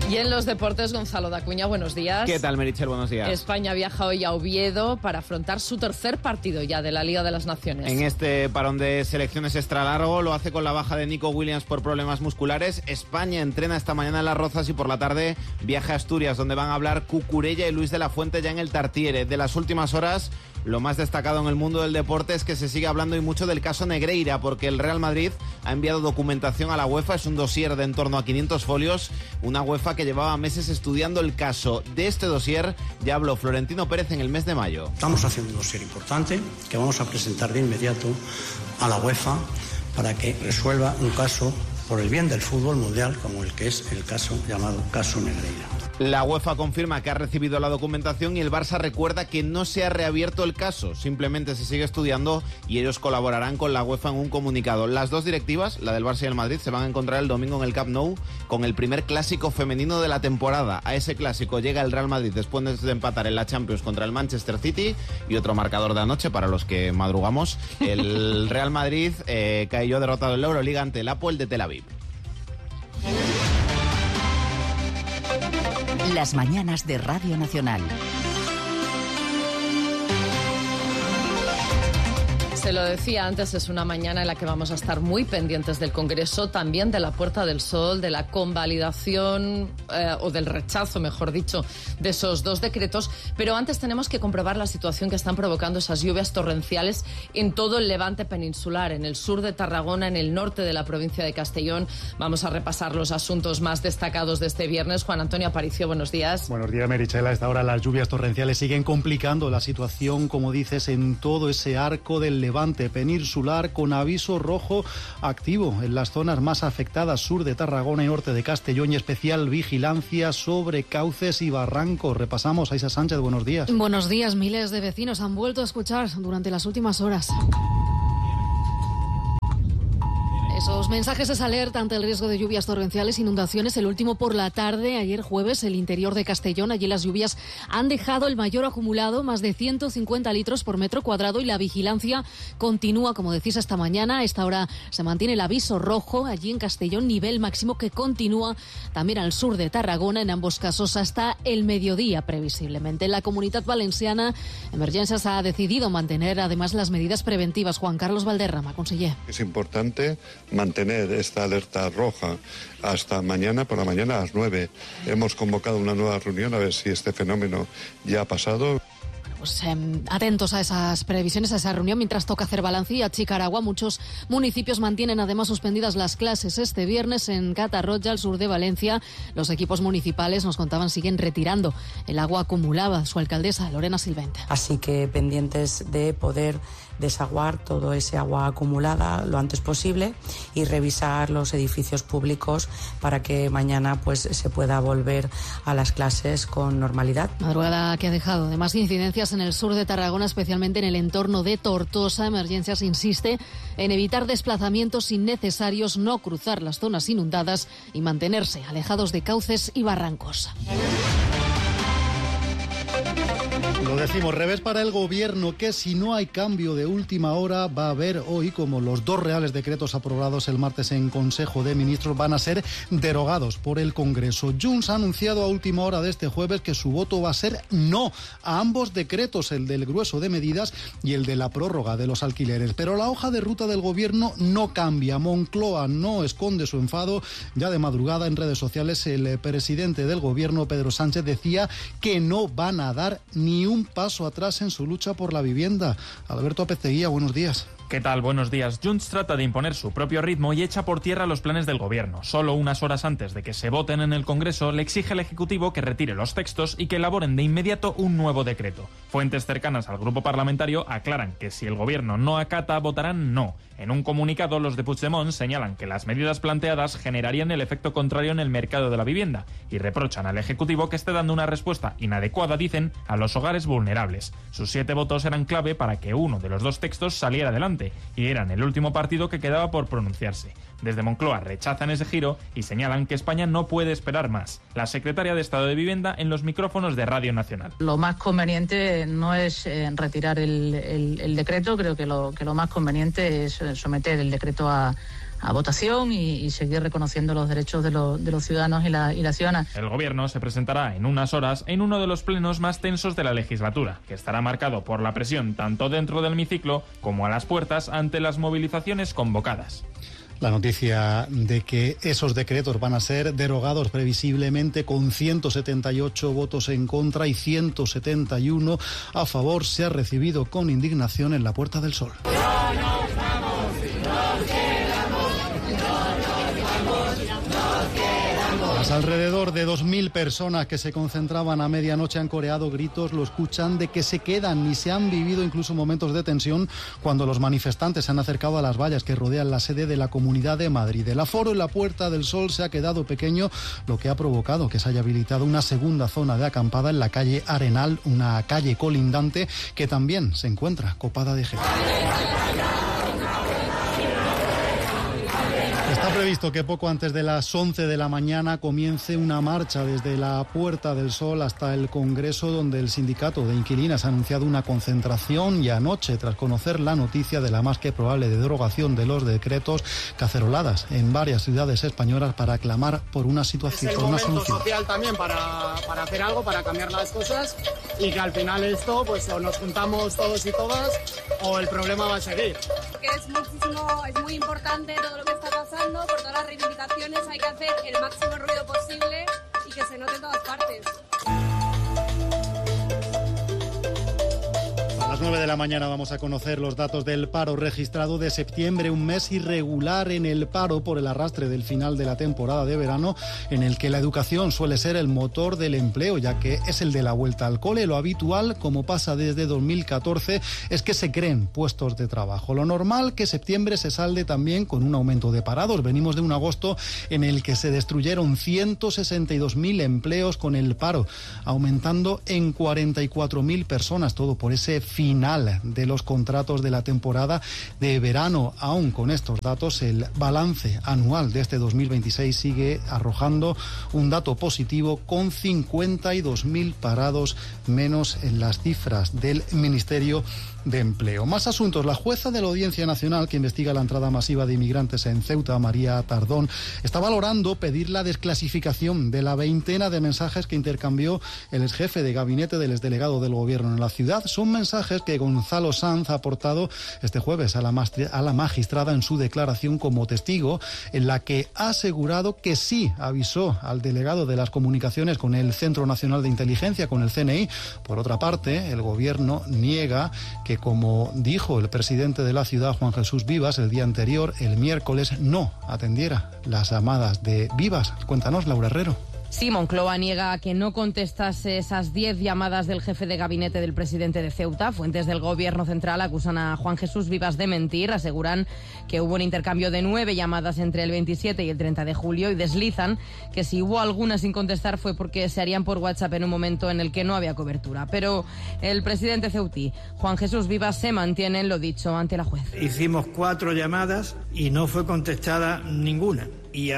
Y en los deportes, Gonzalo Dacuña, buenos días. ¿Qué tal, Meritxell? Buenos días. España viaja hoy a Oviedo para afrontar su tercer partido ya de la Liga de las Naciones. En este parón de selecciones extra largo lo hace con la baja de Nico Williams por problemas musculares. España entrena esta mañana en Las Rozas y por la tarde viaja a Asturias, donde van a hablar Cucurella y Luis de la Fuente ya en el Tartiere. De las últimas horas, lo más destacado en el mundo del deporte es que se sigue hablando y mucho del caso Negreira, porque el Real Madrid ha enviado documentación a la UEFA. Es un dossier de en torno a 500 folios, una UEFA que llevaba meses estudiando el caso. De este dossier ya habló Florentino Pérez en el mes de mayo. Estamos haciendo un dossier importante que vamos a presentar de inmediato a la UEFA para que resuelva un caso por el bien del fútbol mundial, como el que es el caso llamado caso Negreira. La UEFA confirma que ha recibido la documentación y el Barça recuerda que no se ha reabierto el caso, simplemente se sigue estudiando y ellos colaborarán con la UEFA en un comunicado. Las dos directivas, la del Barça y el Madrid, se van a encontrar el domingo en el Camp Nou con el primer clásico femenino de la temporada. A ese clásico llega el Real Madrid después de empatar en la Champions contra el Manchester City, y otro marcador de anoche para los que madrugamos. El Real Madrid cayó derrotado en la Euroliga ante el Hapoel de Tel Aviv. Las mañanas de Radio Nacional. Se lo decía antes, es una mañana en la que vamos a estar muy pendientes del Congreso, también de la Puerta del Sol, de la convalidación o del rechazo, mejor dicho, de esos dos decretos. Pero antes tenemos que comprobar la situación que están provocando esas lluvias torrenciales en todo el levante peninsular, en el sur de Tarragona, en el norte de la provincia de Castellón. Vamos a repasar los asuntos más destacados de este viernes. Juan Antonio Aparicio, buenos días. Buenos días, Meritxell. A esta hora las lluvias torrenciales siguen complicando la situación, como dices, en todo ese arco del levante peninsular, con aviso rojo activo en las zonas más afectadas, sur de Tarragona y norte de Castellón, y especial vigilancia sobre cauces y barrancos. Repasamos. Aisa Sánchez, buenos días. Buenos días. Miles de vecinos han vuelto a escuchar durante las últimas horas esos mensajes de alerta ante el riesgo de lluvias torrenciales, inundaciones. El último por la tarde, ayer jueves, el interior de Castellón. Allí las lluvias han dejado el mayor acumulado, más de 150 litros por metro cuadrado, y la vigilancia continúa, como decís, esta mañana. A esta hora se mantiene el aviso rojo allí en Castellón, nivel máximo que continúa también al sur de Tarragona, en ambos casos hasta el mediodía previsiblemente. En la Comunitat Valenciana, Emergencias ha decidido mantener además las medidas preventivas. Juan Carlos Valderrama, conseller. Es importante mantener esta alerta roja hasta mañana por la mañana a las 9. Hemos convocado una nueva reunión a ver si este fenómeno ya ha pasado. Pues atentos a esas previsiones, a esa reunión, mientras toca hacer balance y achicar agua. Muchos municipios mantienen además suspendidas las clases este viernes. En Catarroja, al sur de Valencia, los equipos municipales, nos contaban, siguen retirando el agua acumulada. Su alcaldesa, Lorena Silvente. Así que pendientes de poder desaguar todo ese agua acumulada lo antes posible y revisar los edificios públicos para que mañana pues se pueda volver a las clases con normalidad. Madrugada que ha dejado además incidencias en el sur de Tarragona, especialmente en el entorno de Tortosa. Emergencias insiste en evitar desplazamientos innecesarios, no cruzar las zonas inundadas y mantenerse alejados de cauces y barrancos. Lo decimos, revés para el gobierno, que si no hay cambio de última hora va a haber hoy como los dos reales decretos aprobados el martes en Consejo de Ministros van a ser derogados por el Congreso. Junts ha anunciado a última hora de este jueves que su voto va a ser no a ambos decretos, el del grueso de medidas y el de la prórroga de los alquileres. Pero la hoja de ruta del gobierno no cambia. Moncloa no esconde su enfado. Ya de madrugada en redes sociales el presidente del gobierno, Pedro Sánchez, decía que no van a dar ni un paso atrás en su lucha por la vivienda. Alberto Apezteguía, buenos días. ¿Qué tal? Buenos días. Junts trata de imponer su propio ritmo y echa por tierra los planes del gobierno. Solo unas horas antes de que se voten en el Congreso, le exige al Ejecutivo que retire los textos y que elaboren de inmediato un nuevo decreto. Fuentes cercanas al grupo parlamentario aclaran que si el gobierno no acata, votarán no. En un comunicado, los de Puigdemont señalan que las medidas planteadas generarían el efecto contrario en el mercado de la vivienda y reprochan al Ejecutivo que esté dando una respuesta inadecuada, dicen, a los hogares vulnerables. Sus 7 votos eran clave para que uno de los dos textos saliera adelante y eran el último partido que quedaba por pronunciarse. Desde Moncloa rechazan ese giro y señalan que España no puede esperar más. La secretaria de Estado de Vivienda en los micrófonos de Radio Nacional. Lo más conveniente no es retirar el decreto, creo que lo más conveniente es someter el decreto a votación y seguir reconociendo los derechos de los ciudadanos y las ciudadanas. El Gobierno se presentará en unas horas en uno de los plenos más tensos de la legislatura, que estará marcado por la presión tanto dentro del hemiciclo como a las puertas ante las movilizaciones convocadas. La noticia de que esos decretos van a ser derogados previsiblemente con 178 votos en contra y 171 a favor se ha recibido con indignación en la Puerta del Sol. Las alrededor de 2.000 personas que se concentraban a medianoche han coreado gritos, lo escuchan, de que se quedan, y se han vivido incluso momentos de tensión cuando los manifestantes se han acercado a las vallas que rodean la sede de la Comunidad de Madrid. El aforo en la Puerta del Sol se ha quedado pequeño, lo que ha provocado que se haya habilitado una segunda zona de acampada en la calle Arenal, una calle colindante que también se encuentra copada de gente. Está previsto que poco antes de las 11 de la mañana comience una marcha desde la Puerta del Sol hasta el Congreso, donde el sindicato de inquilinas ha anunciado una concentración, y anoche, tras conocer la noticia de la más que probable derogación de los decretos, caceroladas en varias ciudades españolas para clamar por una situación, por una solución. Es el momento social también para hacer algo, para cambiar las cosas, y que al final esto, pues o nos juntamos todos y todas o el problema va a seguir. Que es muy importante todo lo que está pasando, por todas las reivindicaciones hay que hacer el máximo ruido posible y que se note en todas partes. A las 9 de la mañana vamos a conocer los datos del paro registrado de septiembre, un mes irregular en el paro por el arrastre del final de la temporada de verano, en el que la educación suele ser el motor del empleo, ya que es el de la vuelta al cole. Lo habitual, como pasa desde 2014, es que se creen puestos de trabajo. Lo normal, que septiembre se salde también con un aumento de parados. Venimos de un agosto en el que se destruyeron 162.000 empleos, con el paro aumentando en 44.000 personas, todo por ese final de los contratos de la temporada de verano. Aún con estos datos, el balance anual de este 2026 sigue arrojando un dato positivo, con 52.000 parados menos en las cifras del Ministerio de Empleo. Más asuntos. La jueza de la Audiencia Nacional, que investiga la entrada masiva de inmigrantes en Ceuta, María Tardón, está valorando pedir la desclasificación de la veintena de mensajes que intercambió el exjefe de gabinete del exdelegado del Gobierno en la ciudad. Son mensajes que Gonzalo Sanz ha aportado este jueves a la magistrada en su declaración como testigo, en la que ha asegurado que sí avisó al delegado de las comunicaciones con el Centro Nacional de Inteligencia, con el CNI. Por otra parte, el Gobierno niega que, como dijo el presidente de la ciudad, Juan Jesús Vivas, el día anterior, el miércoles, no atendiera las llamadas de Vivas. Cuéntanos, Laura Herrero. Sí, Moncloa niega que no contestase esas 10 llamadas del jefe de gabinete del presidente de Ceuta. Fuentes del Gobierno central acusan a Juan Jesús Vivas de mentir. Aseguran que hubo un intercambio de 9 llamadas entre el 27 y el 30 de julio y deslizan que si hubo alguna sin contestar fue porque se harían por WhatsApp en un momento en el que no había cobertura. Pero el presidente ceutí, Juan Jesús Vivas, se mantiene en lo dicho ante la juez. Hicimos 4 llamadas y no fue contestada ninguna. Y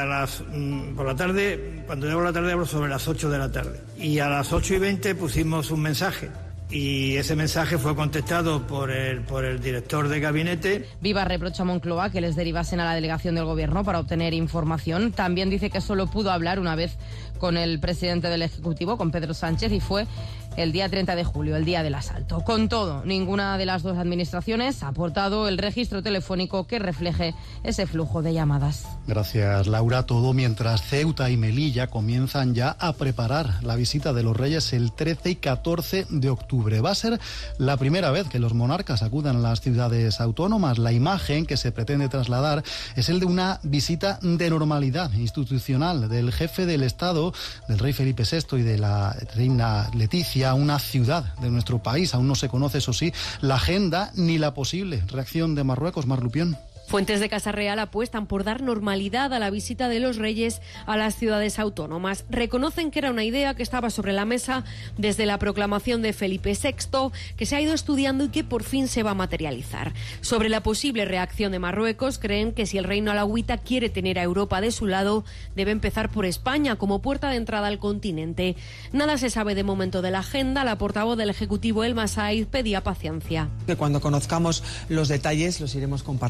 por la tarde, cuando llego a la tarde, hablo sobre las 8 de la tarde. Y a las 8:20 pusimos un mensaje. Y ese mensaje fue contestado por el director de gabinete. Vivas reprocha a Moncloa que les derivasen a la delegación del Gobierno para obtener información. También dice que solo pudo hablar una vez con el presidente del Ejecutivo, con Pedro Sánchez, y fue el día 30 de julio, el día del asalto. Con todo, ninguna de las dos administraciones ha aportado el registro telefónico que refleje ese flujo de llamadas. Gracias, Laura. Todo mientras Ceuta y Melilla comienzan ya a preparar la visita de los Reyes el 13 y 14 de octubre. Va a ser la primera vez que los monarcas acudan a las ciudades autónomas. La imagen que se pretende trasladar es el de una visita de normalidad institucional del jefe del Estado, del rey Felipe VI y de la reina Leticia, a una ciudad de nuestro país. Aún no se conoce, eso sí, la agenda ni la posible reacción de Marruecos. Mar Lupión. Fuentes de Casa Real apuestan por dar normalidad a la visita de los Reyes a las ciudades autónomas. Reconocen que era una idea que estaba sobre la mesa desde la proclamación de Felipe VI, que se ha ido estudiando y que por fin se va a materializar. Sobre la posible reacción de Marruecos, creen que si el reino alauita quiere tener a Europa de su lado, debe empezar por España como puerta de entrada al continente. Nada se sabe de momento de la agenda. La portavoz del Ejecutivo, Elma Said, pedía paciencia. Que cuando conozcamos los detalles los iremos compartiendo. De cómo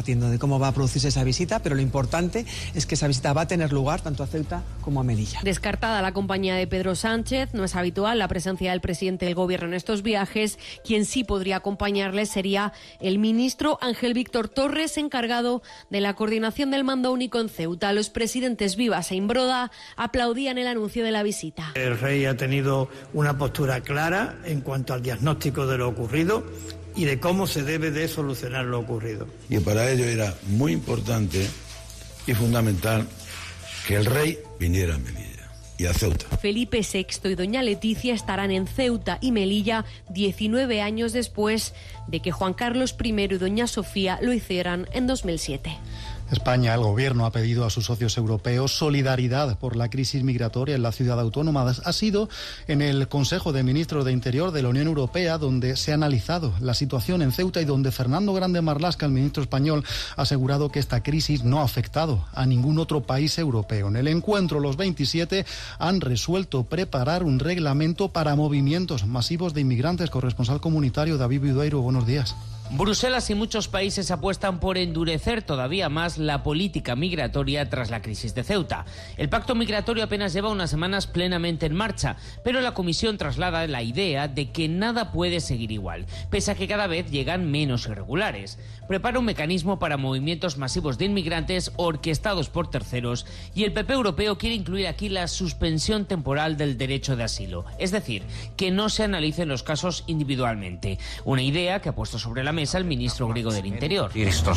cómo va a producirse esa visita, pero lo importante es que esa visita va a tener lugar tanto a Ceuta como a Melilla. Descartada la compañía de Pedro Sánchez, no es habitual la presencia del presidente del Gobierno en estos viajes. Quien sí podría acompañarle sería el ministro Ángel Víctor Torres, encargado de la coordinación del mando único en Ceuta. Los presidentes Vivas e Imbroda aplaudían el anuncio de la visita. El rey ha tenido una postura clara en cuanto al diagnóstico de lo ocurrido y de cómo se debe de solucionar lo ocurrido. Y para ello era muy importante y fundamental que el rey viniera a Melilla y a Ceuta. Felipe VI y doña Leticia estarán en Ceuta y Melilla 19 años después de que Juan Carlos I y doña Sofía lo hicieran en 2007. España, el gobierno ha pedido a sus socios europeos solidaridad por la crisis migratoria en la ciudad autónoma. Ha sido en el Consejo de Ministros de Interior de la Unión Europea donde se ha analizado la situación en Ceuta y donde Fernando Grande Marlaska, el ministro español, ha asegurado que esta crisis no ha afectado a ningún otro país europeo. En el encuentro, los 27 han resuelto preparar un reglamento para movimientos masivos de inmigrantes. Corresponsal comunitario David Vidueiro, buenos días. Bruselas y muchos países apuestan por endurecer todavía más la política migratoria tras la crisis de Ceuta. El pacto migratorio apenas lleva unas semanas plenamente en marcha, pero la Comisión traslada la idea de que nada puede seguir igual, pese a que cada vez llegan menos irregulares. Prepara un mecanismo para movimientos masivos de inmigrantes orquestados por terceros y el PP europeo quiere incluir aquí la suspensión temporal del derecho de asilo, es decir, que no se analicen los casos individualmente. Una idea que ha puesto sobre la mesa el ministro griego del Interior.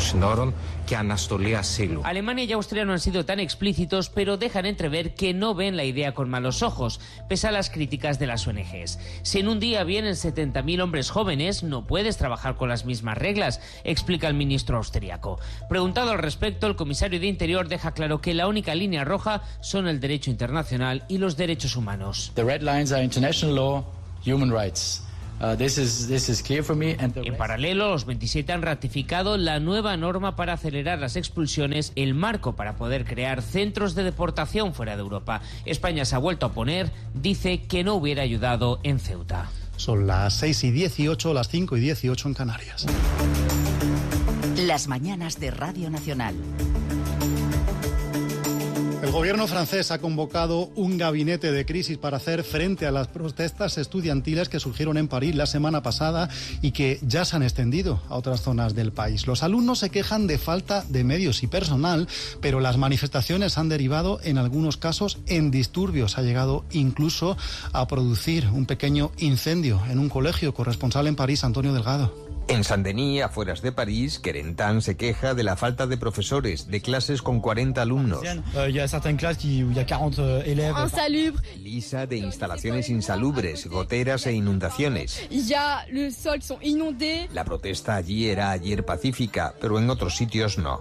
Alemania y Austria no han sido tan explícitos, pero dejan entrever que no ven la idea con malos ojos, pese a las críticas de las ONGs. Si en un día vienen 70.000 hombres jóvenes, no puedes trabajar con las mismas reglas, explica el ministro austriaco. Preguntado al respecto, el comisario de Interior deja claro que la única línea roja son el derecho internacional y los derechos humanos. The red lines are international law, human rights. En paralelo, los 27 han ratificado la nueva norma para acelerar las expulsiones, el marco para poder crear centros de deportación fuera de Europa. España se ha vuelto a oponer, dice que no hubiera ayudado en Ceuta. Son las 6:18, las 5:18 en Canarias. Las mañanas de Radio Nacional. El gobierno francés ha convocado un gabinete de crisis para hacer frente a las protestas estudiantiles que surgieron en París la semana pasada y que ya se han extendido a otras zonas del país. Los alumnos se quejan de falta de medios y personal, pero las manifestaciones han derivado en algunos casos en disturbios. Ha llegado incluso a producir un pequeño incendio en un colegio. Corresponsal en París, Antonio Delgado. En Saint-Denis, afueras de París, Kerentan se queja de la falta de profesores, de clases con 40 alumnos. Lisa, de instalaciones insalubres, goteras e inundaciones. La protesta allí era ayer pacífica, pero en otros sitios no.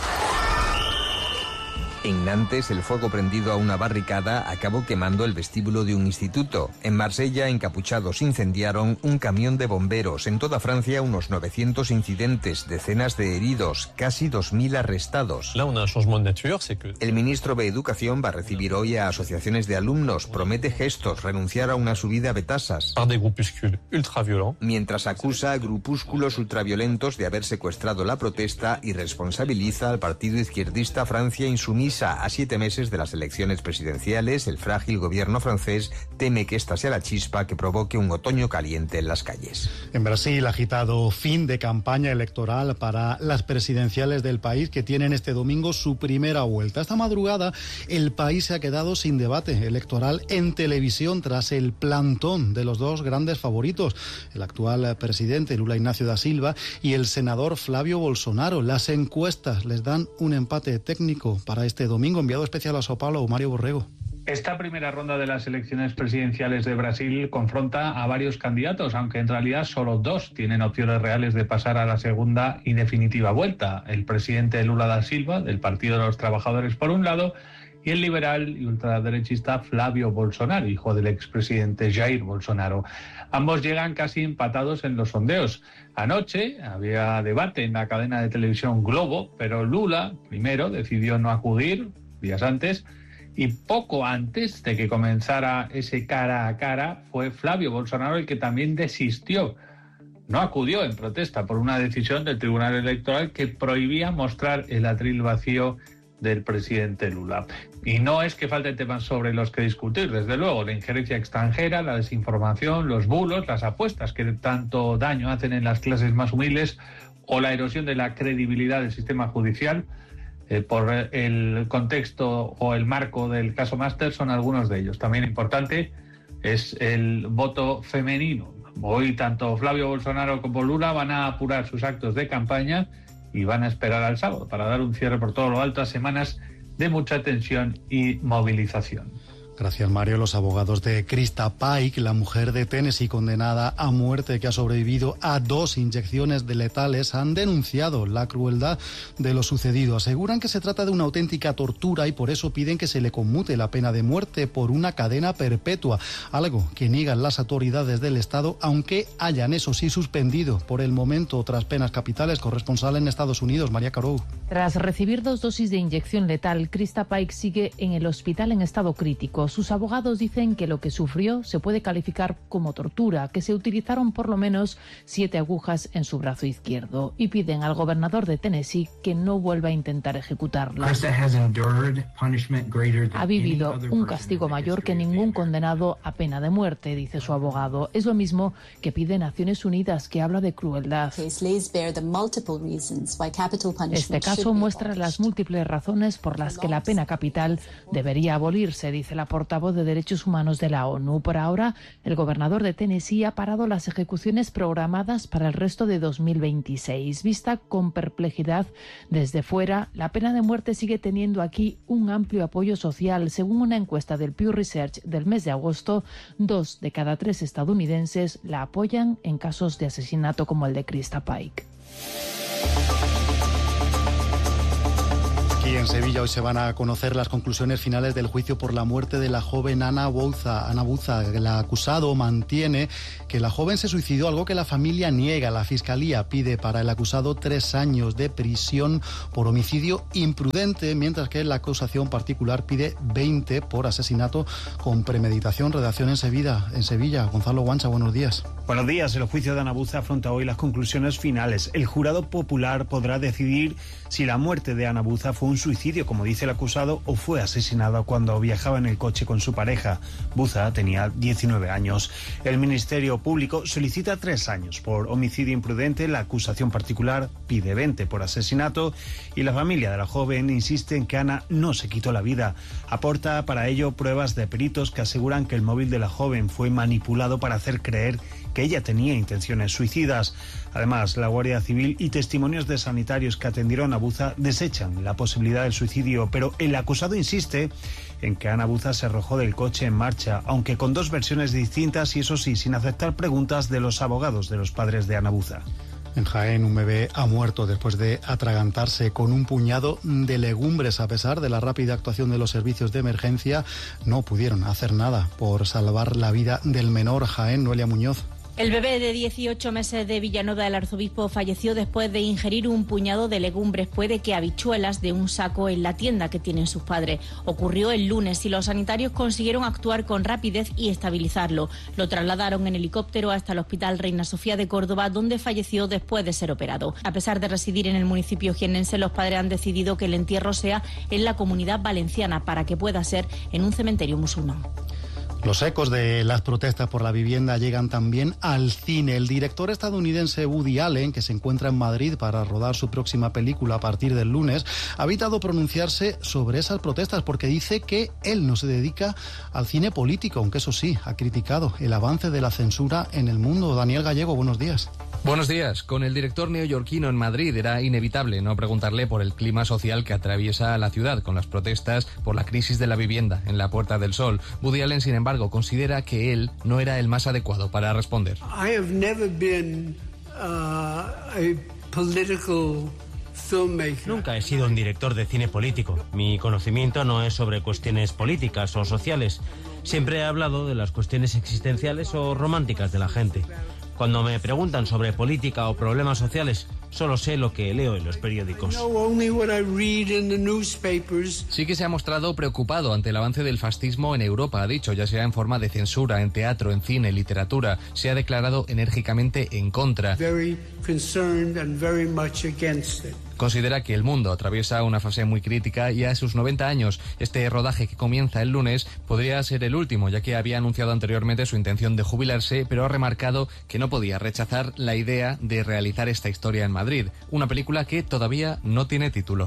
En Nantes, el fuego prendido a una barricada acabó quemando el vestíbulo de un instituto. En Marsella, encapuchados incendiaron un camión de bomberos. En toda Francia, unos 900 incidentes, decenas de heridos, casi 2.000 arrestados. El ministro de Educación va a recibir hoy a asociaciones de alumnos. Promete gestos, renunciar a una subida de tasas. Mientras acusa a grupúsculos ultraviolentos de haber secuestrado la protesta y responsabiliza al partido izquierdista Francia Insumisa. A 7 meses de las elecciones presidenciales, el frágil gobierno francés teme que esta sea la chispa que provoque un otoño caliente en las calles. En Brasil, agitado fin de campaña electoral para las presidenciales del país que tienen este domingo su primera vuelta. Esta madrugada, el país se ha quedado sin debate electoral en televisión tras el plantón de los dos grandes favoritos, el actual presidente Lula Inácio da Silva y el senador Flavio Bolsonaro. Las encuestas les dan un empate técnico para este domingo. Enviado especial a Sao Paulo, Mario Borrego. Esta primera ronda de las elecciones presidenciales de Brasil confronta a varios candidatos, aunque en realidad solo dos tienen opciones reales de pasar a la segunda y definitiva vuelta. El presidente Lula da Silva, del Partido de los Trabajadores, por un lado, y el liberal y ultraderechista Flavio Bolsonaro, hijo del expresidente Jair Bolsonaro. Ambos llegan casi empatados en los sondeos. Anoche había debate en la cadena de televisión Globo, pero Lula, primero, decidió no acudir, días antes, y poco antes de que comenzara ese cara a cara, fue Flavio Bolsonaro el que también desistió. no acudió en protesta por una decisión del Tribunal Electoral que prohibía mostrar el atril vacío del presidente Lula. Y no es que falten temas sobre los que discutir, desde luego, la injerencia extranjera, la desinformación, los bulos, las apuestas que tanto daño hacen en las clases más humildes o la erosión de la credibilidad del sistema judicial por el contexto o el marco del caso Master son algunos de ellos. También importante es el voto femenino. Hoy tanto Flavio Bolsonaro como Lula van a apurar sus actos de campaña y van a esperar al sábado para dar un cierre por todo lo alto a semanas de mucha tensión y movilización. Gracias, Mario. Los abogados de Krista Pike, la mujer de Tennessee condenada a muerte que ha sobrevivido a 2 inyecciones letales, han denunciado la crueldad de lo sucedido. Aseguran que se trata de una auténtica tortura y por eso piden que se le conmute la pena de muerte por una cadena perpetua, algo que niegan las autoridades del Estado, aunque hayan, eso sí, suspendido por el momento otras penas capitales. Corresponsal en Estados Unidos, María Carou. Tras recibir 2 dosis de inyección letal, Krista Pike sigue en el hospital en estado crítico. Sus abogados dicen que lo que sufrió se puede calificar como tortura, que se utilizaron por lo menos 7 agujas en su brazo izquierdo y piden al gobernador de Tennessee que no vuelva a intentar ejecutarla. Ha vivido un castigo mayor que ningún condenado a pena de muerte, dice su abogado. Es lo mismo que pide Naciones Unidas, que habla de crueldad. Este caso muestra las múltiples razones por las que la pena capital debería abolirse, dice la portavoz de Derechos Humanos de la ONU. Por ahora, el gobernador de Tennessee ha parado las ejecuciones programadas para el resto de 2026. Vista con perplejidad desde fuera, la pena de muerte sigue teniendo aquí un amplio apoyo social. Según una encuesta del Pew Research del mes de agosto, 2 de cada 3 estadounidenses la apoyan en casos de asesinato como el de Krista Pike. Aquí en Sevilla hoy se van a conocer las conclusiones finales del juicio por la muerte de la joven Ana Buza. El acusado mantiene que la joven se suicidó, algo que la familia niega. La Fiscalía pide para el acusado 3 años de prisión por homicidio imprudente, mientras que la acusación particular pide 20 por asesinato con premeditación. Redacción en Sevilla. Gonzalo Guancha, buenos días. Buenos días. El juicio de Ana Buza afronta hoy las conclusiones finales. El jurado popular podrá decidir si la muerte de Ana Buza fue un suicidio, como dice el acusado, o fue asesinada cuando viajaba en el coche con su pareja. Buza tenía 19 años. El Ministerio Público solicita 3 años por homicidio imprudente, la acusación particular pide 20 por asesinato y la familia de la joven insiste en que Ana no se quitó la vida. Aporta para ello pruebas de peritos que aseguran que el móvil de la joven fue manipulado para hacer creer que ella tenía intenciones suicidas. Además, la Guardia Civil y testimonios de sanitarios que atendieron a Buza desechan la posibilidad del suicidio, pero el acusado insiste en que Ana Buza se arrojó del coche en marcha, aunque con 2 versiones distintas y, eso sí, sin aceptar preguntas de los abogados de los padres de Ana Buza. En Jaén, un bebé ha muerto después de atragantarse con un puñado de legumbres. A pesar de la rápida actuación de los servicios de emergencia, no pudieron hacer nada por salvar la vida del menor. Jaén, Noelia Muñoz. El bebé de 18 meses de Villanueva del Arzobispo falleció después de ingerir un puñado de legumbres, puede que habichuelas, de un saco en la tienda que tienen sus padres. Ocurrió el lunes y los sanitarios consiguieron actuar con rapidez y estabilizarlo. Lo trasladaron en helicóptero hasta el Hospital Reina Sofía de Córdoba, donde falleció después de ser operado. A pesar de residir en el municipio jiennense, los padres han decidido que el entierro sea en la Comunidad Valenciana para que pueda ser en un cementerio musulmán. Los ecos de las protestas por la vivienda llegan también al cine. El director estadounidense Woody Allen, que se encuentra en Madrid para rodar su próxima película a partir del lunes, ha evitado pronunciarse sobre esas protestas porque dice que él no se dedica al cine político, aunque eso sí, ha criticado el avance de la censura en el mundo. Daniel Gallego, buenos días. Buenos días. Con el director neoyorquino en Madrid era inevitable no preguntarle por el clima social que atraviesa la ciudad con las protestas por la crisis de la vivienda en la Puerta del Sol. Woody Allen, sin embargo, considera que él no era el más adecuado para responder. I have never been a political filmmaker. Nunca he sido un director de cine político. Mi conocimiento no es sobre cuestiones políticas o sociales. Siempre he hablado de las cuestiones existenciales o románticas de la gente. Cuando me preguntan sobre política o problemas sociales, solo sé lo que leo en los periódicos. Sí que se ha mostrado preocupado ante el avance del fascismo en Europa, ha dicho, ya sea en forma de censura, en teatro, en cine, literatura. Se ha declarado enérgicamente en contra. Considera que el mundo atraviesa una fase muy crítica y a sus 90 años este rodaje que comienza el lunes podría ser el último, ya que había anunciado anteriormente su intención de jubilarse, pero ha remarcado que no podía rechazar la idea de realizar esta historia en Madrid, una película que todavía no tiene título.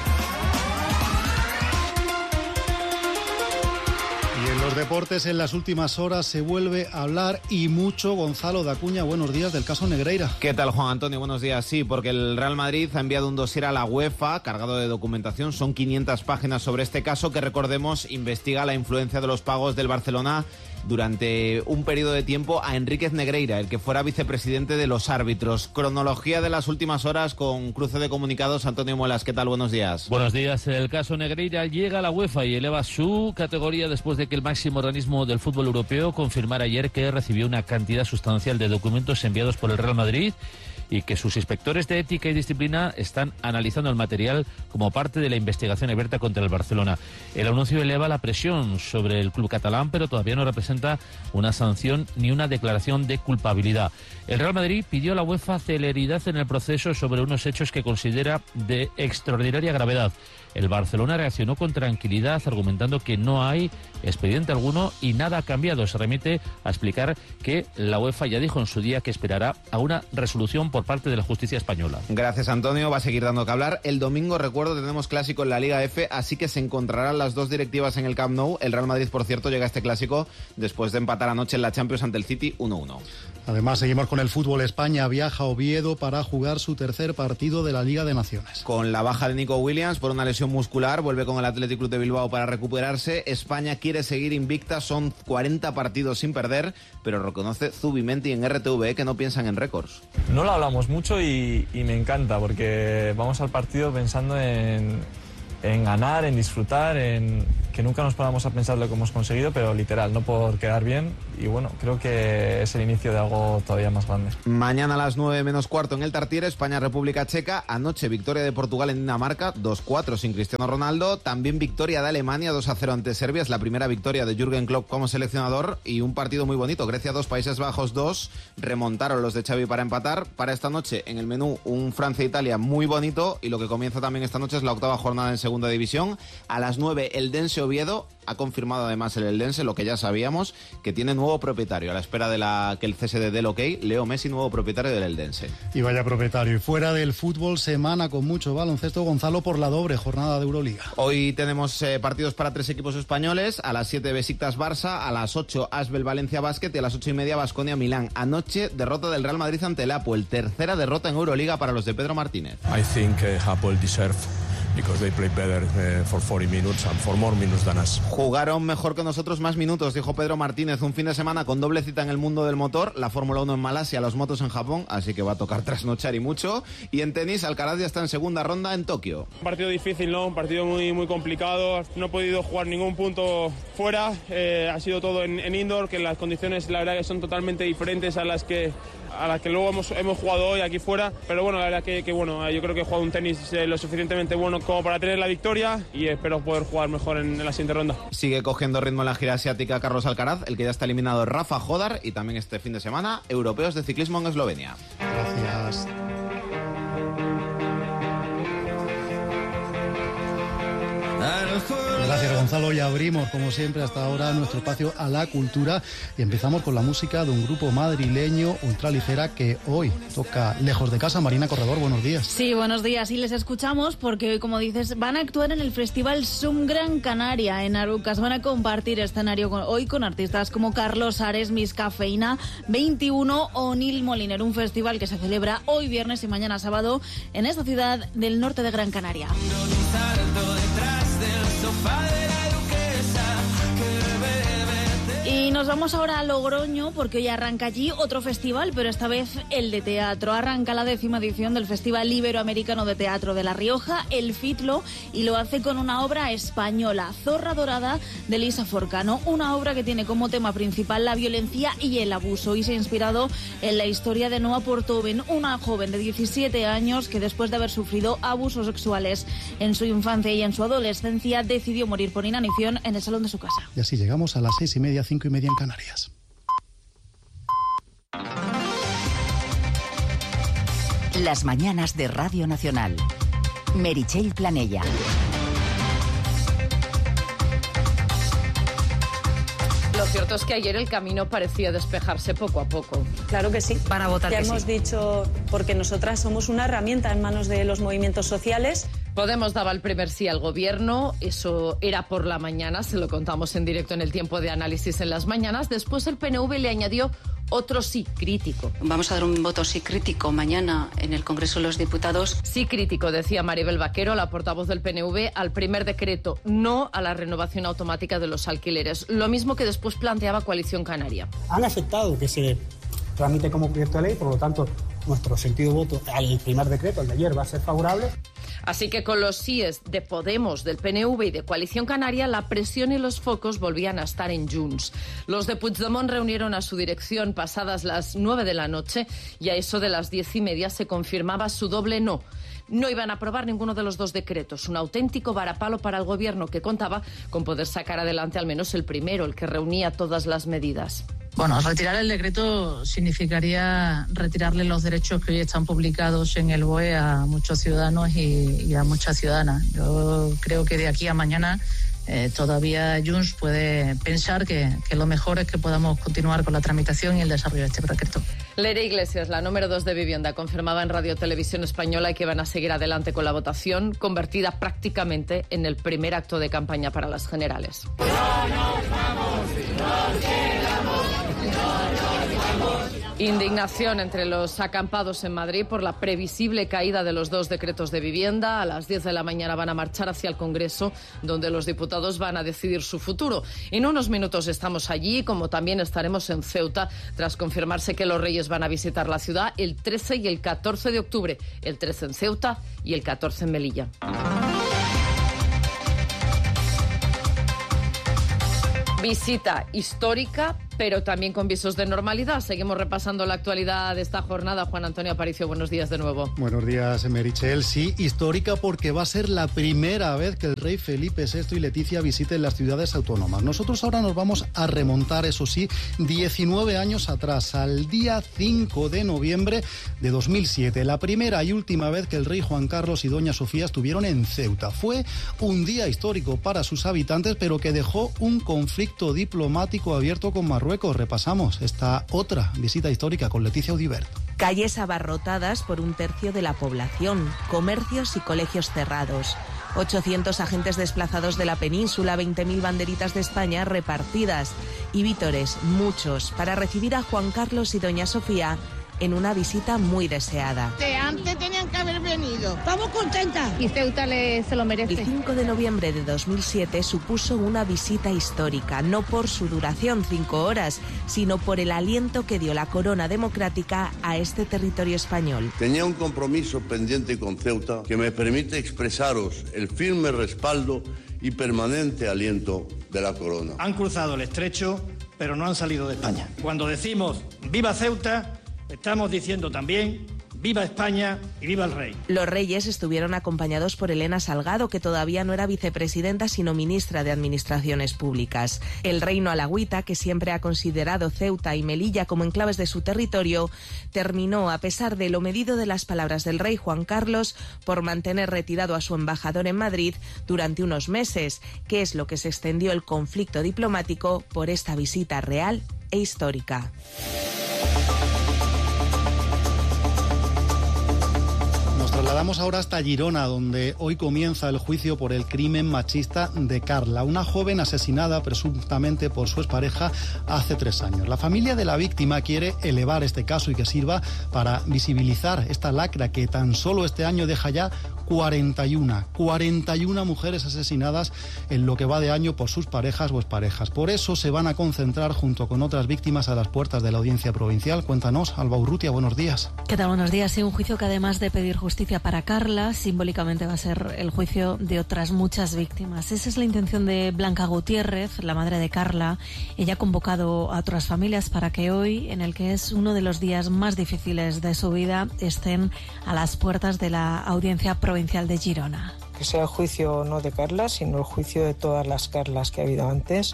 Y en los deportes, en las últimas horas se vuelve a hablar y mucho. Gonzalo Dacuña, buenos días, del caso Negreira. ¿Qué tal, Juan Antonio? Buenos días. Sí, porque el Real Madrid ha enviado un dossier a la UEFA cargado de documentación. Son 500 páginas sobre este caso que, recordemos, investiga la influencia de los pagos del Barcelona durante un periodo de tiempo a Enríquez Negreira, el que fuera vicepresidente de los árbitros. Cronología de las últimas horas con cruce de comunicados. Antonio Muelas, ¿qué tal? Buenos días. Buenos días. El caso Negreira llega a la UEFA y eleva su categoría después de que el máximo organismo del fútbol europeo confirmara ayer que recibió una cantidad sustancial de documentos enviados por el Real Madrid y que sus inspectores de ética y disciplina están analizando el material como parte de la investigación abierta contra el Barcelona. El anuncio eleva la presión sobre el club catalán, pero todavía no representa una sanción ni una declaración de culpabilidad. El Real Madrid pidió a la UEFA celeridad en el proceso sobre unos hechos que considera de extraordinaria gravedad. El Barcelona reaccionó con tranquilidad, argumentando que no hay expediente alguno y nada ha cambiado. Se remite a explicar que la UEFA ya dijo en su día que esperará a una resolución por parte de la justicia española. Gracias, Antonio. Va a seguir dando que hablar. El domingo, recuerdo, tenemos clásico en la Liga F, así que se encontrarán las dos directivas en el Camp Nou. El Real Madrid, por cierto, llega a este clásico después de empatar anoche en la Champions ante el City 1-1. Además, seguimos con el fútbol. España viaja a Oviedo para jugar su tercer partido de la Liga de Naciones. Con la baja de Nico Williams por una lesión muscular, vuelve con el Athletic Club de Bilbao para recuperarse. España quiere seguir invicta, son 40 partidos sin perder, pero reconoce Zubimendi en RTV que no piensan en récords. No lo hablamos mucho y me encanta porque vamos al partido pensando en ganar, en disfrutar, en que nunca nos paramos a pensar lo que hemos conseguido, pero literal, no por quedar bien. Y bueno, creo que es el inicio de algo todavía más grande. Mañana a las 9:15 en el Tartiere, España-República Checa. Anoche victoria de Portugal en Dinamarca, 2-4 sin Cristiano Ronaldo. También victoria de Alemania, 2-0 ante Serbia. Es la primera victoria de Jürgen Klopp como seleccionador. Y un partido muy bonito. Grecia 2, Países Bajos 2. Remontaron los de Xavi para empatar. Para esta noche en el menú un Francia-Italia muy bonito. Y lo que comienza también esta noche es la octava jornada en segunda división. A las 9 el Eldense Oviedo. Ha confirmado además el Eldense, lo que ya sabíamos, que tiene nuevo propietario. A la espera de que el CSD dé el ok, Leo Messi, nuevo propietario del Eldense. Y vaya propietario. Y fuera del fútbol, semana con mucho baloncesto, Gonzalo, por la doble jornada de Euroliga. Hoy tenemos partidos para 3 equipos españoles. A las 7 Besiktas Barça, a las 8 Asbel Valencia Basket y a las 8:30 Baskonia Milán. Anoche derrota del Real Madrid ante el Hapoel, tercera derrota en Euroliga para los de Pedro Martínez. I think Hapoel deserve because they play better for 40 minutes and for more minutes than us. Jugaron mejor que nosotros más minutos, dijo Pedro Martínez. Un fin de semana con doble cita en el mundo del motor, la Fórmula 1 en Malasia, los motos en Japón, así que va a tocar trasnochar y mucho. Y en tenis, Alcaraz ya está en segunda ronda en Tokio. Un partido difícil, ¿no? Un partido muy complicado. No he podido jugar ningún punto fuera. Ha sido todo en indoor, que las condiciones la verdad que son totalmente diferentes a las que luego hemos jugado hoy aquí fuera, pero bueno, la verdad que bueno, yo creo que he jugado un tenis lo suficientemente bueno como para tener la victoria y espero poder jugar mejor en la siguiente ronda. Sigue cogiendo ritmo en la gira asiática Carlos Alcaraz, el que ya está eliminado Rafa Jodar, y también este fin de semana europeos de ciclismo en Eslovenia. Gracias. Gracias, Gonzalo. Y abrimos, como siempre, hasta ahora nuestro espacio a la cultura y empezamos con la música de un grupo madrileño ultraligera que hoy toca lejos de casa. Marina Corredor, buenos días. Sí, buenos días. Y les escuchamos porque hoy, como dices, van a actuar en el Festival Sum Gran Canaria en Arucas. Van a compartir escenario hoy con artistas como Carlos Ares, Miss Cafeína, 21 o Nil Moliner. Un festival que se celebra hoy viernes y mañana sábado en esta ciudad del norte de Gran Canaria. Y Nos vamos ahora a Logroño porque hoy arranca allí otro festival, pero esta vez el de teatro. Arranca la 10ª edición del Festival Iberoamericano de Teatro de La Rioja, el FITLO, y lo hace con una obra española, Zorra Dorada, de Lisa Forcano. Una obra que tiene como tema principal la violencia y el abuso y se ha inspirado en la historia de Noa Portoven, una joven de 17 años que después de haber sufrido abusos sexuales en su infancia y en su adolescencia decidió morir por inanición en el salón de su casa. Y así llegamos a las 6:30, 5:30 en Canarias. Las mañanas de Radio Nacional. Meritxell Planella. Lo cierto es que ayer el camino parecía despejarse poco a poco. Claro que sí. Van a votar ya que hemos sí. dicho, porque nosotras somos una herramienta en manos de los movimientos sociales. Podemos daba el primer sí al gobierno, eso era por la mañana, se lo contamos en directo en el tiempo de análisis en las mañanas. Después el PNV le añadió otro sí crítico. Vamos a dar un voto sí crítico mañana en el Congreso de los Diputados. Sí crítico, decía Maribel Vaquero, la portavoz del PNV, al primer decreto, no a la renovación automática de los alquileres. Lo mismo que después planteaba Coalición Canaria. Han aceptado que se tramite como proyecto de ley, por lo tanto, nuestro sentido de voto al primer decreto, el de ayer, va a ser favorable. Así que con los síes de Podemos, del PNV y de Coalición Canaria, la presión y los focos volvían a estar en Junts. Los de Puigdemont reunieron a su dirección pasadas las 9 de la noche y a eso de las 10:30 se confirmaba su doble no. No iban a aprobar ninguno de los dos decretos, un auténtico varapalo para el gobierno que contaba con poder sacar adelante al menos el primero, el que reunía todas las medidas. Bueno, retirar el decreto significaría retirarle los derechos que hoy están publicados en el BOE a muchos ciudadanos y a muchas ciudadanas. Yo creo que de aquí a mañana todavía Junts puede pensar que lo mejor es que podamos continuar con la tramitación y el desarrollo de este decreto. Leire Iglesias, la número 2 de Vivienda, confirmaba en Radio Televisión Española que van a seguir adelante con la votación, convertida prácticamente en el primer acto de campaña para las generales. No nos vamos, nos quedamos, no nos vamos. Indignación entre los acampados en Madrid por la previsible caída de los dos decretos de vivienda. A las 10 de la mañana van a marchar hacia el Congreso, donde los diputados van a decidir su futuro. En unos minutos estamos allí, como también estaremos en Ceuta, tras confirmarse que los Reyes van a visitar la ciudad el 13 y el 14 de octubre. El 13 en Ceuta y el 14 en Melilla. Visita histórica, pero también con visos de normalidad. Seguimos repasando la actualidad de esta jornada. Juan Antonio Aparicio, buenos días de nuevo. Buenos días, Meritxell. Sí, histórica porque va a ser la primera vez que el rey Felipe VI y Leticia visiten las ciudades autónomas. Nosotros ahora nos vamos a remontar, eso sí, 19 años atrás, al día 5 de noviembre de 2007. La primera y última vez que el rey Juan Carlos y doña Sofía estuvieron en Ceuta. Fue un día histórico para sus habitantes, pero que dejó un conflicto diplomático abierto con Marruecos. Repasamos esta otra visita histórica con Leticia Audibert. Calles abarrotadas por un tercio de la población, comercios y colegios cerrados. 800 agentes desplazados de la península, 20.000 banderitas de España repartidas y vítores, muchos, para recibir a Juan Carlos y doña Sofía en una visita muy deseada. Antes tenían que haber venido. Estamos contentas. Y Ceuta se lo merece. El 5 de noviembre de 2007 supuso una visita histórica, no por su duración, 5 horas, sino por el aliento que dio la corona democrática a este territorio español. Tenía un compromiso pendiente con Ceuta que me permite expresaros el firme respaldo y permanente aliento de la corona. Han cruzado el estrecho, pero no han salido de España. Cuando decimos ¡viva Ceuta!, estamos diciendo también ¡viva España y viva el rey! Los reyes estuvieron acompañados por Elena Salgado, que todavía no era vicepresidenta, sino ministra de Administraciones Públicas. El reino alagüita, que siempre ha considerado Ceuta y Melilla como enclaves de su territorio, terminó, a pesar de lo medido de las palabras del rey Juan Carlos, por mantener retirado a su embajador en Madrid durante unos meses, que es lo que se extendió el conflicto diplomático por esta visita real e histórica. Trasladamos ahora hasta Girona, donde hoy comienza el juicio por el crimen machista de Carla, una joven asesinada presuntamente por su expareja hace 3 años. La familia de la víctima quiere elevar este caso y que sirva para visibilizar esta lacra que tan solo este año deja ya 41 mujeres asesinadas en lo que va de año por sus parejas o exparejas. Por eso se van a concentrar junto con otras víctimas a las puertas de la Audiencia Provincial. Cuéntanos, Alba Urrutia, buenos días. ¿Qué tal? Buenos días. Sí, un juicio que además de pedir justicia para Carla, simbólicamente va a ser el juicio de otras muchas víctimas. Esa es la intención de Blanca Gutiérrez, la madre de Carla. Ella ha convocado a otras familias para que hoy, en el que es uno de los días más difíciles de su vida, estén a las puertas de la Audiencia Provincial de Girona. Que sea el juicio no de Carla, sino el juicio de todas las Carlas que ha habido antes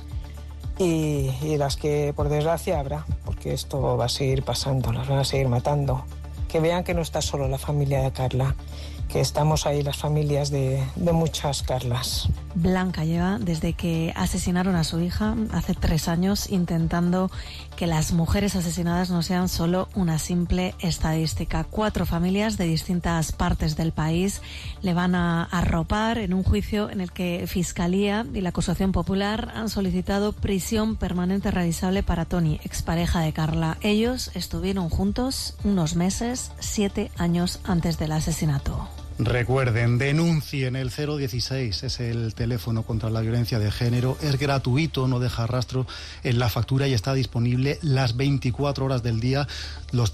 y las que por desgracia habrá, porque esto va a seguir pasando, las van a seguir matando. Que vean que no está solo la familia de Carla, que estamos ahí las familias de muchas Carlas. Blanca lleva desde que asesinaron a su hija hace 3 años intentando que las mujeres asesinadas no sean solo una simple estadística. 4 familias de distintas partes del país le van a arropar en un juicio en el que Fiscalía y la acusación popular han solicitado prisión permanente revisable para Toni, expareja de Carla. Ellos estuvieron juntos unos meses, 7 años antes del asesinato. Recuerden, denuncien el 016, es el teléfono contra la violencia de género, es gratuito, no deja rastro en la factura y está disponible las 24 horas del día, los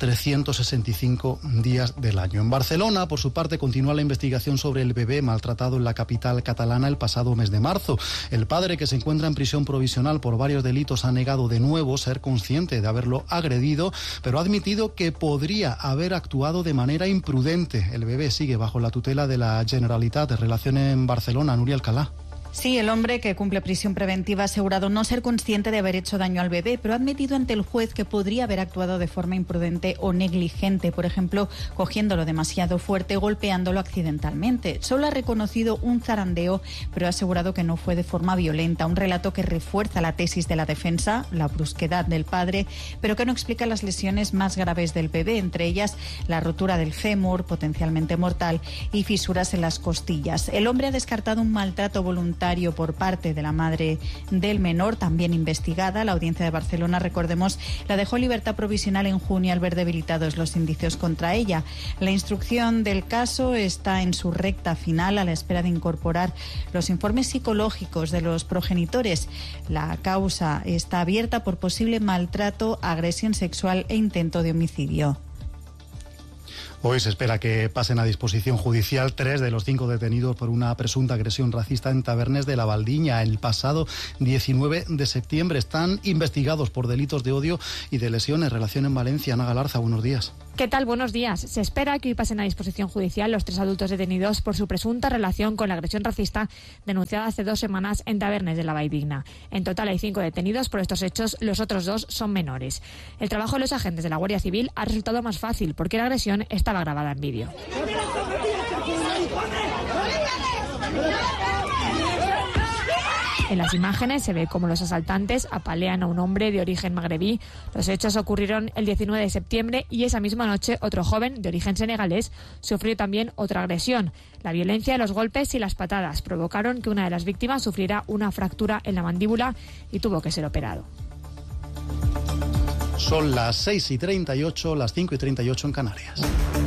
365 días del año. En Barcelona, por su parte, continúa la investigación sobre el bebé maltratado en la capital catalana el pasado mes de marzo. El padre, que se encuentra en prisión provisional por varios delitos, ha negado de nuevo ser consciente de haberlo agredido, pero ha admitido que podría haber actuado de manera imprudente. El bebé sigue bajo la tutela de la Generalitat. Relación en Barcelona, Nuria Alcalá. Sí, el hombre que cumple prisión preventiva ha asegurado no ser consciente de haber hecho daño al bebé, pero ha admitido ante el juez que podría haber actuado de forma imprudente o negligente, por ejemplo, cogiéndolo demasiado fuerte, golpeándolo accidentalmente. Solo ha reconocido un zarandeo, pero ha asegurado que no fue de forma violenta. Un relato que refuerza la tesis de la defensa, la brusquedad del padre, pero que no explica las lesiones más graves del bebé, entre ellas la rotura del fémur, potencialmente mortal, y fisuras en las costillas. El hombre ha descartado un maltrato voluntario por parte de la madre del menor, también investigada. La Audiencia de Barcelona, recordemos, la dejó en libertad provisional en junio al ver debilitados los indicios contra ella. La instrucción del caso está en su recta final, a la espera de incorporar los informes psicológicos de los progenitores. La causa está abierta por posible maltrato, agresión sexual e intento de homicidio. Hoy se espera que pasen a disposición judicial 3 de los 5 detenidos por una presunta agresión racista en Tabernes de la Valdiña el pasado 19 de septiembre. Están investigados por delitos de odio y de lesiones. Relación en Valencia. Ana Galarza, buenos días. ¿Qué tal? Buenos días. Se espera que hoy pasen a disposición judicial los 3 adultos detenidos por su presunta relación con la agresión racista denunciada hace 2 semanas en Tabernes de la Valdiña. En total hay 5 detenidos por estos hechos, los otros 2 son menores. El trabajo de los agentes de la Guardia Civil ha resultado más fácil porque la agresión estaba grabada en vídeo. En las imágenes se ve cómo los asaltantes apalean a un hombre de origen magrebí. Los hechos ocurrieron el 19 de septiembre y esa misma noche otro joven de origen senegalés sufrió también otra agresión. La violencia, los golpes y las patadas provocaron que una de las víctimas sufriera una fractura en la mandíbula y tuvo que ser operado. Son las 6:38, las 5:38 en Canarias.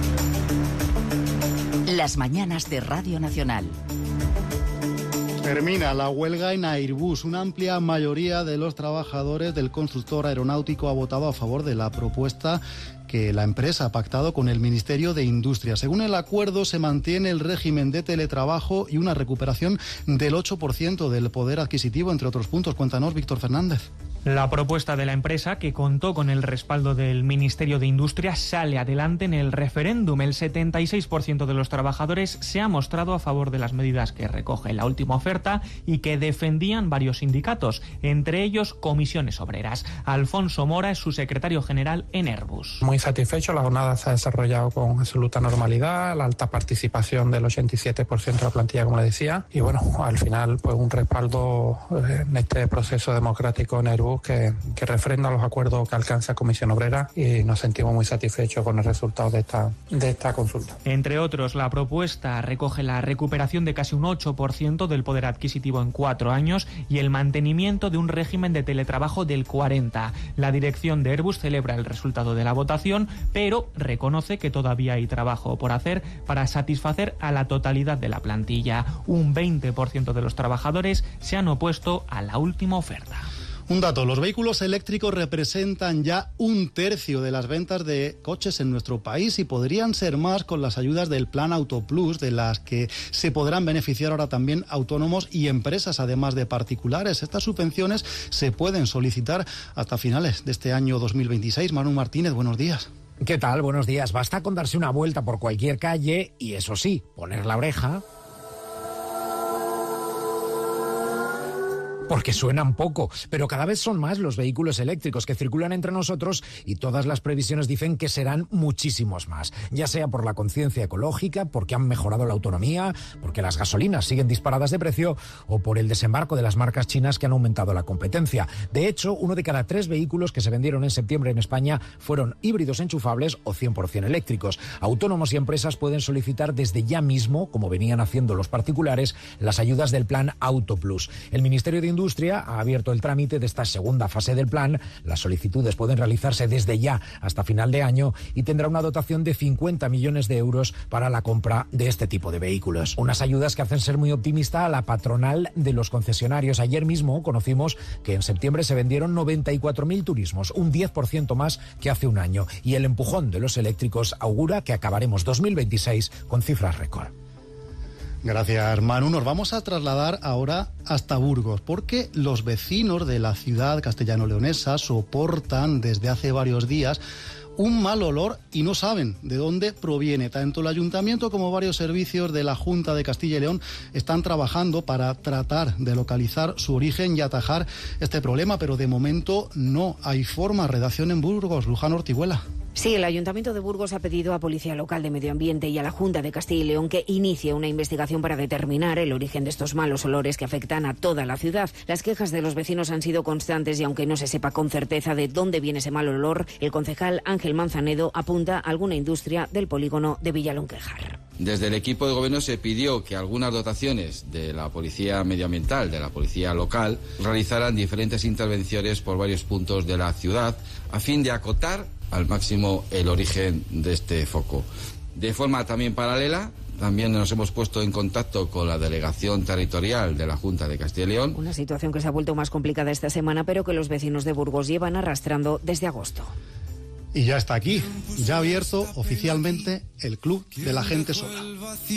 Las mañanas de Radio Nacional. Termina la huelga en Airbus. Una amplia mayoría de los trabajadores del constructor aeronáutico ha votado a favor de la propuesta que la empresa ha pactado con el Ministerio de Industria. Según el acuerdo, se mantiene el régimen de teletrabajo y una recuperación del 8% del poder adquisitivo, entre otros puntos. Cuéntanos, Víctor Fernández. La propuesta de la empresa, que contó con el respaldo del Ministerio de Industria, sale adelante en el referéndum. El 76% de los trabajadores se ha mostrado a favor de las medidas que recoge la última oferta y que defendían varios sindicatos, entre ellos Comisiones Obreras. Alfonso Mora es su secretario general en Airbus. Muy satisfecho, la jornada se ha desarrollado con absoluta normalidad, la alta participación del 87% de la plantilla, como le decía, y bueno, al final pues un respaldo en este proceso democrático en Airbus Burgos que refrenda los acuerdos que alcanza Comisión Obrera y nos sentimos muy satisfechos con el resultado de esta consulta. Entre otros, la propuesta recoge la recuperación de casi un 8% del poder adquisitivo en 4 años y el mantenimiento de un régimen de teletrabajo del 40%. La dirección de Airbus celebra el resultado de la votación, pero reconoce que todavía hay trabajo por hacer para satisfacer a la totalidad de la plantilla. Un 20% de los trabajadores se han opuesto a la última oferta. Un dato, los vehículos eléctricos representan ya 1/3 de las ventas de coches en nuestro país y podrían ser más con las ayudas del Plan Autoplus, de las que se podrán beneficiar ahora también autónomos y empresas, además de particulares. Estas subvenciones se pueden solicitar hasta finales de este año 2026. Manu Martínez, buenos días. ¿Qué tal? Buenos días. Basta con darse una vuelta por cualquier calle y, eso sí, poner la oreja, porque suenan poco, pero cada vez son más los vehículos eléctricos que circulan entre nosotros y todas las previsiones dicen que serán muchísimos más, ya sea por la conciencia ecológica, porque han mejorado la autonomía, porque las gasolinas siguen disparadas de precio o por el desembarco de las marcas chinas que han aumentado la competencia. De hecho, 1 de cada 3 vehículos que se vendieron en septiembre en España fueron híbridos enchufables o 100% eléctricos. Autónomos y empresas pueden solicitar desde ya mismo, como venían haciendo los particulares, las ayudas del Plan Autoplus. El Ministerio de Industria ha abierto el trámite de esta segunda fase del plan. Las solicitudes pueden realizarse desde ya hasta final de año y tendrá una dotación de 50 millones de euros para la compra de este tipo de vehículos. Unas ayudas que hacen ser muy optimista a la patronal de los concesionarios. Ayer mismo conocimos que en septiembre se vendieron 94.000 turismos, un 10% más que hace un año. Y el empujón de los eléctricos augura que acabaremos 2026 con cifras récord. Gracias, Manu. Nos vamos a trasladar ahora hasta Burgos, porque los vecinos de la ciudad castellano-leonesa soportan desde hace varios días un mal olor y no saben de dónde proviene. Tanto el ayuntamiento como varios servicios de la Junta de Castilla y León están trabajando para tratar de localizar su origen y atajar este problema, pero de momento no hay forma. Redacción en Burgos, Luján Ortiguela. Sí, el Ayuntamiento de Burgos ha pedido a Policía Local de Medio Ambiente y a la Junta de Castilla y León que inicie una investigación para determinar el origen de estos malos olores que afectan a toda la ciudad. Las quejas de los vecinos han sido constantes y aunque no se sepa con certeza de dónde viene ese mal olor, el concejal Ángel Manzanedo apunta a alguna industria del polígono de Villalonquejar. Desde el equipo de gobierno se pidió que algunas dotaciones de la Policía Medioambiental, de la Policía Local, realizaran diferentes intervenciones por varios puntos de la ciudad a fin de acotar al máximo el origen de este foco. De forma también paralela, también nos hemos puesto en contacto con la Delegación Territorial de la Junta de Castilla y León. Una situación que se ha vuelto más complicada esta semana, pero que los vecinos de Burgos llevan arrastrando desde agosto. Y ya está aquí, ya ha abierto oficialmente el Club de la Gente Sola.